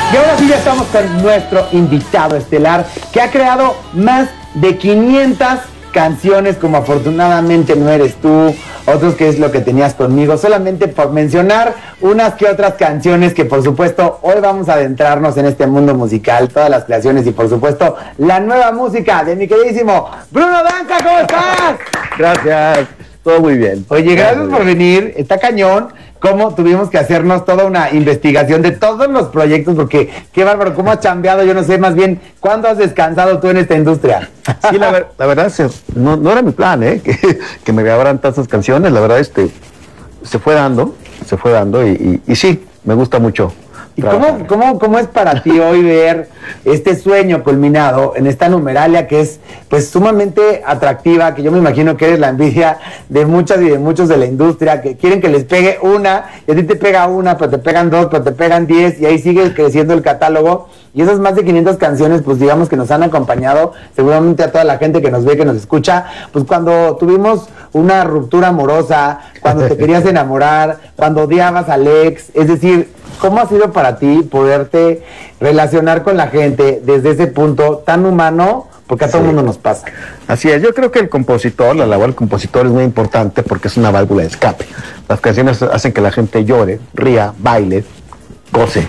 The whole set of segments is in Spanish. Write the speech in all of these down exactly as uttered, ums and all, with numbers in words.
Y ahora sí ya estamos con nuestro invitado estelar, que ha creado más de quinientas canciones, como Afortunadamente No Eres Tú, otros que es Lo Que Tenías Conmigo, solamente por mencionar unas que otras canciones que por supuesto hoy vamos a adentrarnos en este mundo musical, todas las creaciones y por supuesto la nueva música de mi queridísimo Bruno Danza. ¿Cómo estás? Gracias, todo muy bien. Oye, gracias por venir, está cañón. Cómo tuvimos que hacernos toda una investigación de todos los proyectos, porque qué bárbaro, cómo has chambeado, yo no sé, más bien, ¿cuándo has descansado tú en esta industria? Sí, la, ver, la verdad, se, no, no era mi plan, ¿eh? Que, que me grabaran tantas canciones, la verdad, este, se fue dando, se fue dando, y, y, y sí, me gusta mucho. ¿Y cómo, cómo, cómo es para ti hoy ver este sueño culminado en esta numeralia que es pues sumamente atractiva, que yo me imagino que eres la envidia de muchas y de muchos de la industria, que quieren que les pegue una, y a ti te pega una, pero te pegan dos, pero te pegan diez, y ahí sigue creciendo el catálogo? Y esas más de quinientas canciones, pues digamos que nos han acompañado seguramente a toda la gente que nos ve, que nos escucha, pues cuando tuvimos una ruptura amorosa, cuando te querías enamorar, cuando odiabas al ex, es decir, ¿cómo ha sido para ti poderte relacionar con la gente desde ese punto tan humano? Porque a todo el sí. mundo nos pasa. Así es, yo creo que el compositor, la labor del compositor es muy importante porque es una válvula de escape. Las canciones hacen que la gente llore, ría, baile, goce.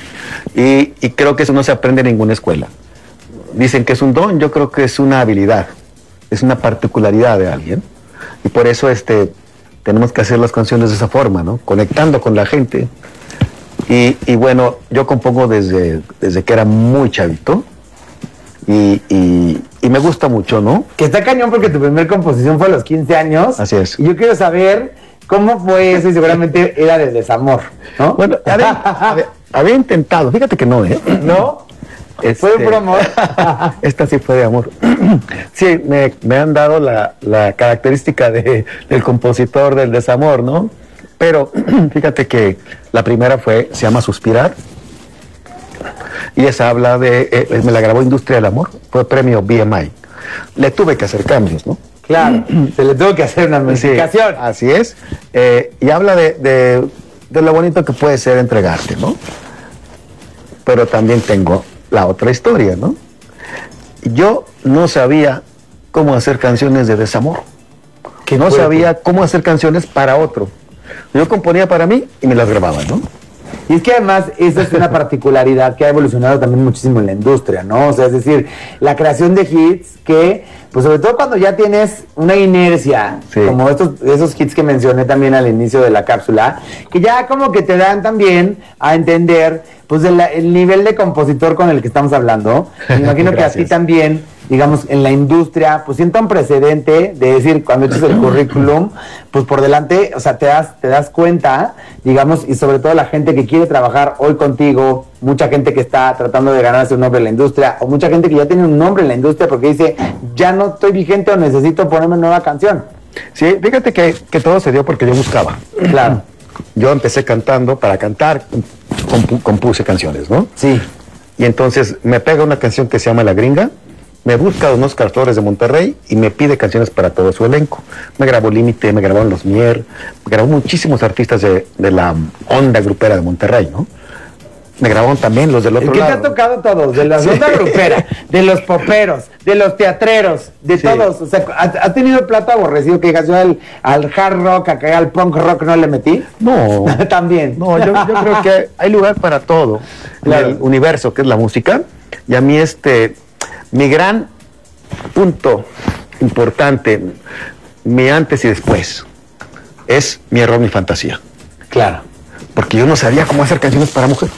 Y, y creo que eso no se aprende en ninguna escuela. Dicen que es un don, yo creo que es una habilidad, es una particularidad de alguien. Y por eso este, tenemos que hacer las canciones de esa forma, ¿no? Conectando con la gente. Y, y bueno, yo compongo desde, desde que era muy chavito y, y, y me gusta mucho, ¿no? Que está cañón porque tu primer composición fue a los quince años. Así es. Y yo quiero saber cómo fue eso y seguramente era de desamor, ¿no? Bueno, había, había, había intentado, fíjate que no, ¿eh? ¿No? Este, ¿Fue por amor? Esta sí fue de amor. Sí, me, me han dado la, la característica de, del compositor del desamor, ¿no? Pero fíjate que la primera fue, se llama Suspirar, y esa habla de, eh, me la grabó Industria del Amor, fue premio B M I. Le tuve que hacer cambios, ¿no? Claro, se le tuvo que hacer una modificación. Sí, así es, eh, y habla de, de, de lo bonito que puede ser entregarte, ¿no? Pero también tengo la otra historia, ¿no? Yo no sabía cómo hacer canciones de desamor, que no sabía cómo hacer canciones para otro. Yo componía para mí y me las grababa, ¿no? Y es que además esa es una particularidad que ha evolucionado también muchísimo en la industria, ¿no? O sea, es decir, la creación de hits que, pues sobre todo cuando ya tienes una inercia, sí. como estos esos hits que mencioné también al inicio de la cápsula, que ya como que te dan también a entender, pues el, el nivel de compositor con el que estamos hablando. Me imagino que a ti también, digamos, en la industria, pues sienta un precedente de decir, cuando echas el currículum, pues por delante, o sea, te das, te das cuenta, digamos, y sobre todo la gente que quiere trabajar hoy contigo, mucha gente que está tratando de ganarse un nombre en la industria, o mucha gente que ya tiene un nombre en la industria porque dice, ya no estoy vigente o necesito ponerme nueva canción. Sí, fíjate que, que todo se dio porque yo buscaba. Claro. Yo empecé cantando, para cantar, compu compuse canciones, ¿no? Sí. Y entonces me pega una canción que se llama La Gringa, me busca a Don Oscar Flores de Monterrey y me pide canciones para todo su elenco. Me grabó Límite, me grabaron Los Mier, me grabó muchísimos artistas de, de la onda grupera de Monterrey, ¿no? Me grabaron también los del otro ¿Qué lado. ¿Qué te ha tocado todos? De la sí. onda grupera, de los poperos, de los teatreros, de sí. todos. O sea, ¿has tenido el plato aborrecido que digas yo al, al hard rock, acá al punk rock no le metí? No. También. No, yo, yo creo que hay lugar para todo claro. en el universo que es la música. Y a mí este... mi gran punto importante, mi antes y después, es Mi Error, Mi Fantasía. Claro. Porque yo no sabía cómo hacer canciones para mujer.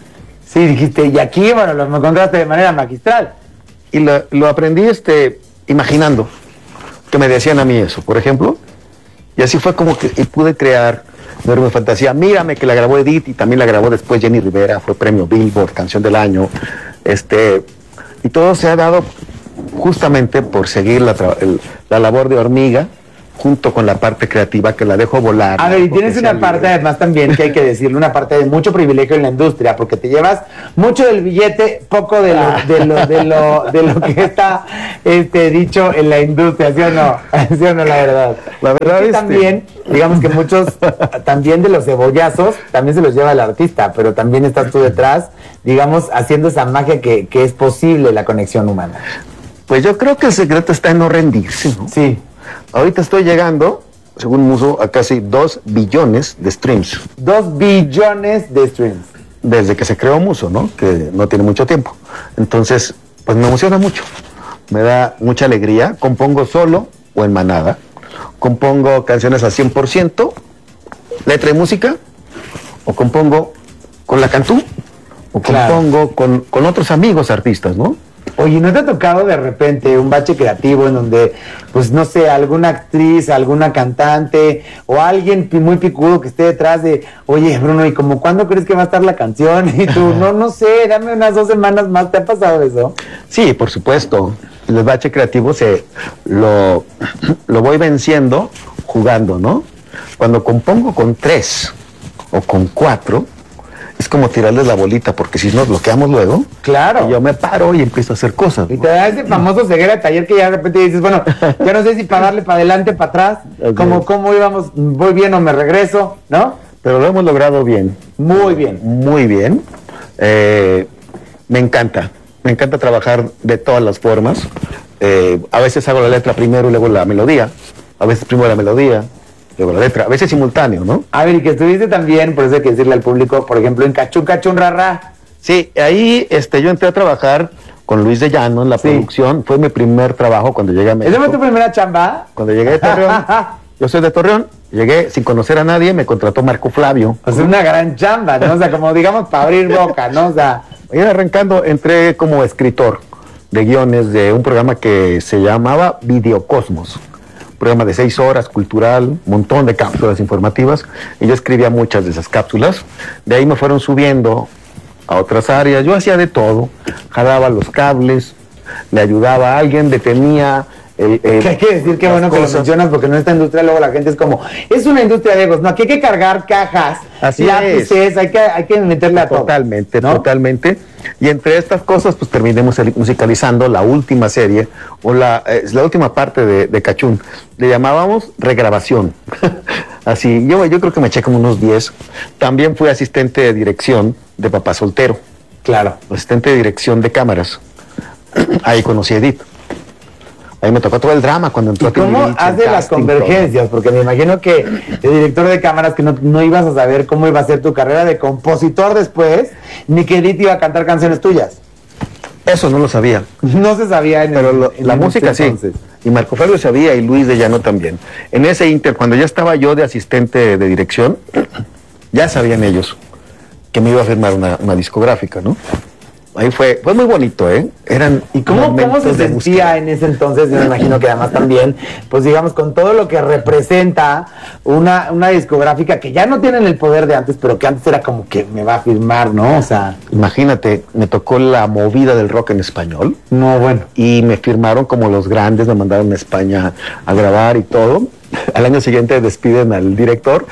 Sí, dijiste, y aquí, bueno, lo encontraste de manera magistral. Y lo, lo aprendí este, imaginando que me decían a mí eso, por ejemplo. Y así fue como que y pude crear Mi Error, Mi Fantasía. Mírame, que la grabó Edith y también la grabó después Jenny Rivera, fue premio Billboard, Canción del Año. Este... Y todo se ha dado justamente por seguir la, el, la labor de hormiga junto con la parte creativa que la dejo volar. A ver, y tienes una parte además también que hay que decirle, una parte de mucho privilegio en la industria, porque te llevas mucho del billete, poco de lo, de lo, de lo, de lo que está este, dicho en la industria, ¿sí o no? ¿Sí o no, la verdad? La verdad es que también, digamos que muchos, también de los cebollazos, también se los lleva el artista, pero también estás tú detrás, digamos, haciendo esa magia que, que es posible la conexión humana. Pues yo creo que el secreto está en no rendirse, ¿no? Sí. Ahorita estoy llegando, según Muso, a casi dos billones de streams. Dos billones de streams. Desde que se creó Muso, ¿no? Que no tiene mucho tiempo. Entonces, pues me emociona mucho. Me da mucha alegría. Compongo solo o en manada. Compongo canciones al cien por ciento, letra y música. O compongo con la Cantú. O compongo claro. con, con otros amigos artistas, ¿no? Oye, ¿no te ha tocado de repente un bache creativo en donde, pues no sé, alguna actriz, alguna cantante o alguien muy picudo que esté detrás de, oye, Bruno, ¿y como cuándo crees que va a estar la canción? Y tú, no, no sé, dame unas dos semanas más. ¿Te ha pasado eso? Sí, por supuesto. El bache creativo se lo, lo voy venciendo jugando, ¿no? Cuando compongo con tres o con cuatro, es como tirarles la bolita, porque si nos bloqueamos luego, claro, y yo me paro y empiezo a hacer cosas. Y te da ese famoso ceguera de taller que ya de repente dices, bueno, ya no sé si para darle para adelante, para atrás, okay. como cómo íbamos, voy bien o me regreso, ¿no? Pero lo hemos logrado bien. Muy bien. Muy bien. Eh, me encanta, me encanta trabajar de todas las formas. Eh, a veces hago la letra primero y luego la melodía. A veces primero la melodía, luego la letra, a veces simultáneo, ¿no? A ver, y que estuviste también, por eso hay que decirle al público, por ejemplo, en Cachún, Cachún, Rara. Sí, ahí este, yo entré a trabajar con Luis de Llano en la sí. producción. Fue mi primer trabajo cuando llegué a México. ¿Esa fue tu primera chamba? Cuando llegué de Torreón. Yo soy de Torreón, llegué sin conocer a nadie, me contrató Marco Flavio. O sea, una gran chamba, ¿no? O sea, como digamos, para abrir boca, ¿no? O sea... Ir arrancando, entré como escritor de guiones de un programa que se llamaba Videocosmos. Programa de seis horas, cultural, un montón de cápsulas informativas, y yo escribía muchas de esas cápsulas. De ahí me fueron subiendo a otras áreas. Yo hacía de todo, jalaba los cables, le ayudaba a alguien, detenía... El, el, que hay que decir que bueno cosas. Que lo mencionas, porque en esta industria luego la gente es como, es una industria de egos, no, aquí hay que cargar cajas, así lápices, es. hay que hay que meterle a todo. Totalmente, ¿no? totalmente. Y entre estas cosas, pues terminé musicalizando la última serie, o la, eh, la última parte de, de Cachún. Le llamábamos regrabación. Así, yo, yo creo que me eché como unos diez. También fui asistente de dirección de Papá Soltero. Claro. Asistente de dirección de cámaras. Ahí conocí a Edith. Ahí me tocó todo el drama cuando entró. ¿Y cómo hace las convergencias? Porque me imagino que de director de cámaras que no, no ibas a saber cómo iba a ser tu carrera de compositor después, ni que Edith iba a cantar canciones tuyas. Eso no lo sabía. No se sabía en Pero el, lo, en la el música sí. Y Marco Fabio sabía y Luis de Llano también. En ese inter, cuando ya estaba yo de asistente de dirección, ya sabían ellos que me iba a firmar una, una discográfica, ¿no? Ahí fue, fue muy bonito, ¿eh? Eran ¿Y cómo, cómo se sentía en ese entonces? Yo me imagino que además también, pues digamos, con todo lo que representa una, una discográfica que ya no tienen el poder de antes, pero que antes era como que me va a firmar, ¿no? O sea... Imagínate, me tocó la movida del rock en español. No, bueno. Y me firmaron como los grandes, me mandaron a España a grabar y todo. Al año siguiente despiden al director.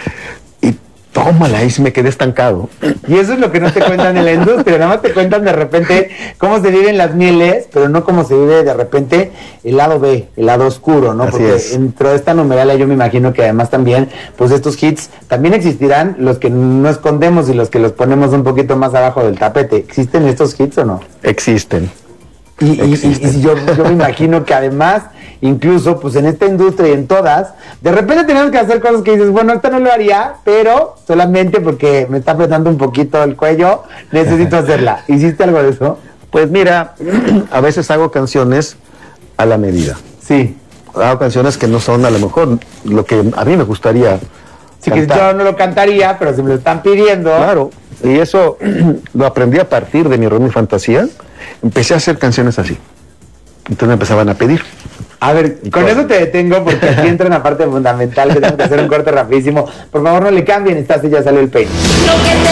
Tómala, ahí me quedé estancado. Y eso es lo que no te cuentan en la industria, nada más te cuentan de repente cómo se viven las mieles, pero no cómo se vive de repente el lado B, el lado oscuro, ¿no? Así Porque es. dentro de esta numeralia yo me imagino que además también, pues estos hits, también existirán los que no escondemos y los que los ponemos un poquito más abajo del tapete. ¿Existen estos hits o no? Existen. Y, y, y, y yo, yo me imagino que además, incluso pues en esta industria y en todas, de repente tenemos que hacer cosas que dices, bueno, esto no lo haría, pero solamente porque me está apretando un poquito el cuello, necesito hacerla. ¿Hiciste algo de eso? Pues mira, a veces hago canciones a la medida. Sí. Hago canciones que no son a lo mejor lo que a mí me gustaría. Sí, cantar. Que yo no lo cantaría, pero si me lo están pidiendo. Claro, y eso lo aprendí a partir de mi error, mi fantasía. Empecé a hacer canciones así. Entonces me empezaban a pedir. A ver, y con todo. Eso te detengo porque aquí entra una parte fundamental que tengo que hacer un corte rapidísimo. Por favor, no le cambien, esta sí ya salió el peine. Lo que te